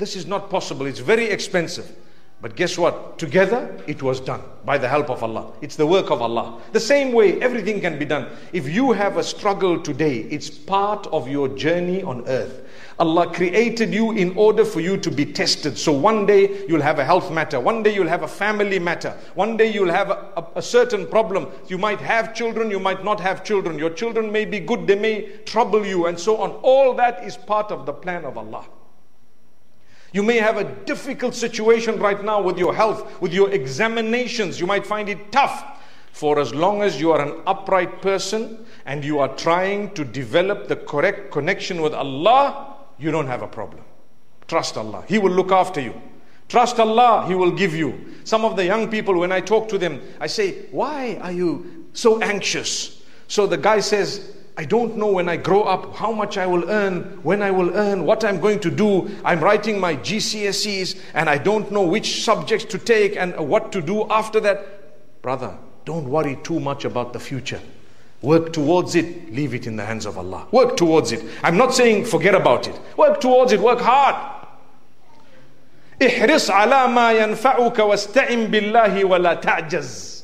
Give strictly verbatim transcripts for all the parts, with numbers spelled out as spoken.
this is not possible, it's very expensive. But guess what? Together it was done by the help of Allah. It's the work of Allah. The same way everything can be done. If you have a struggle today, it's part of your journey on earth. Allah created you in order for you to be tested. So one day you'll have a health matter. One day you'll have a family matter. One day you'll have a, a, a certain problem. You might have children, you might not have children. Your children may be good, they may trouble you, and so on. All that is part of the plan of Allah. You may have a difficult situation right now with your health, with your examinations. You might find it tough. For as long as you are an upright person and you are trying to develop the correct connection with Allah, you don't have a problem. Trust Allah. He will look after you. Trust Allah. He will give you. Some of the young people, when I talk to them, I say, why are you so anxious? So the guy says, I don't know when I grow up how much I will earn, when I will earn, what I'm going to do. I'm writing my G C S Es and I don't know which subjects to take and what to do after that. Brother, don't worry too much about the future. Work towards it, leave it in the hands of Allah. Work towards it. I'm not saying forget about it. Work towards it, work hard. احرص على ما ينفعك واستعن بالله ولا تعجز.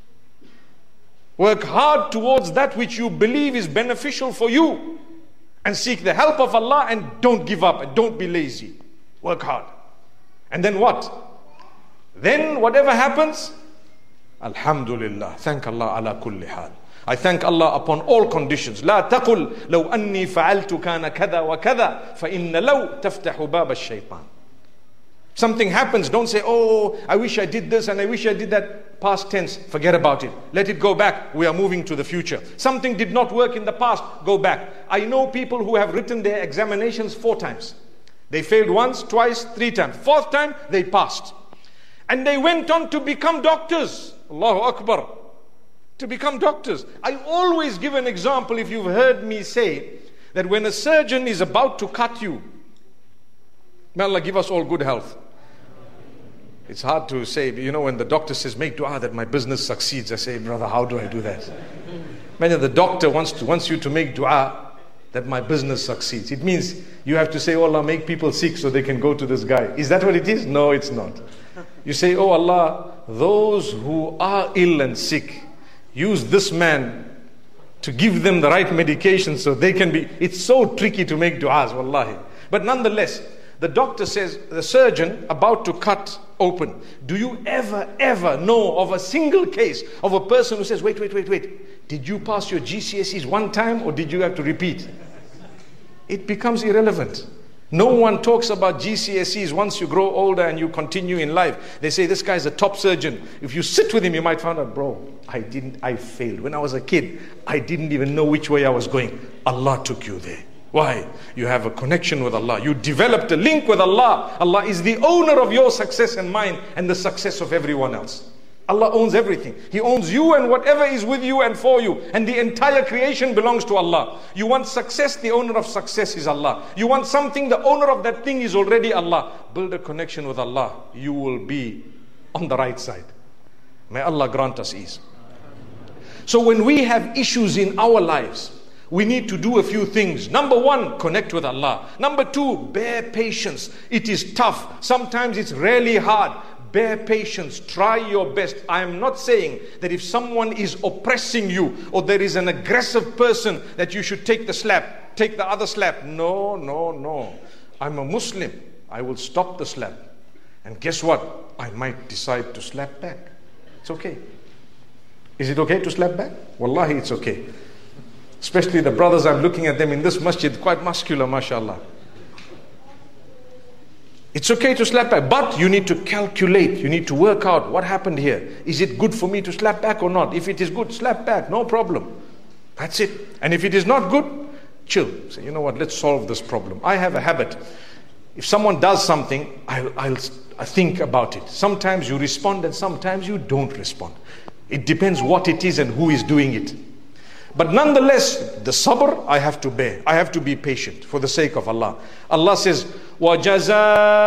Work hard towards that which you believe is beneficial for you and seek the help of Allah, and don't give up and don't be lazy. Work hard. And then what? Then whatever happens, Alhamdulillah, thank Allah ala kulli hal. I thank Allah upon all conditions. لا تقل لو أني فعلت كان كذا وكذا فإن لو تفتح باب الشيطان. Something happens, don't say, oh, I wish I did this and I wish I did that. Past tense, forget about it. Let it go back. We are moving to the future. Something did not work in the past, go back. I know people who have written their examinations four times. They failed once, twice, three times. Fourth time, they passed. And they went on to become doctors. Allahu Akbar. To become doctors. I always give an example, if you've heard me say, that when a surgeon is about to cut you, may Allah give us all good health. It's hard to say, you know, when the doctor says, make dua that my business succeeds. I say, brother, how do I do that? Imagine the doctor wants to wants you to make dua that my business succeeds. It means you have to say, oh Allah, make people sick so they can go to this guy. Is that what it is? No, it's not. You say, oh Allah, those who are ill and sick, use this man to give them the right medication so they can be. It's so tricky to make du'as, wallahi. But nonetheless, the doctor says, the surgeon about to cut open. Do you ever, ever know of a single case of a person who says, wait, wait, wait, wait. Did you pass your G C S Es one time or did you have to repeat? It becomes irrelevant. No one talks about G C S Es once you grow older and you continue in life. They say, this guy is a top surgeon. If you sit with him, you might find out, bro, I didn't, I failed. When I was a kid, I didn't even know which way I was going. Allah took you there. Why? You have a connection with Allah. You developed a link with Allah. Allah is the owner of your success and mine and the success of everyone else. Allah owns everything. He owns you and whatever is with you and for you. And the entire creation belongs to Allah. You want success, the owner of success is Allah. You want something, the owner of that thing is already Allah. Build a connection with Allah. You will be on the right side. May Allah grant us ease. So when we have issues in our lives, we need to do a few things. Number one, connect with Allah. Number two, bear patience. It is tough. Sometimes it's really hard. Bear patience. Try your best. I am not saying that if someone is oppressing you or there is an aggressive person that you should take the slap, take the other slap. No, no, no. I'm a Muslim. I will stop the slap. And guess what? I might decide to slap back. It's okay. Is it okay to slap back? Wallahi, it's okay. Especially the brothers, I'm looking at them in this masjid, quite muscular, mashallah. It's okay to slap back, but you need to calculate, you need to work out what happened here. Is it good for me to slap back or not? If it is good, slap back, no problem. That's it. And if it is not good, chill. Say, you know what, let's solve this problem. I have a habit. If someone does something, I'll, I'll I think about it. Sometimes you respond and sometimes you don't respond. It depends what it is and who is doing it. But nonetheless, the sabr I have to bear. I have to be patient for the sake of Allah. Allah says, وَجَزَاءً